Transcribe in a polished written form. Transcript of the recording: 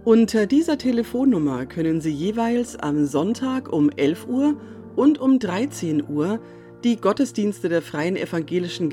Unter dieser Telefonnummer können Sie jeweils am Sonntag um 11 Uhr und um 13 Uhr die Gottesdienste der Freien Evangelischen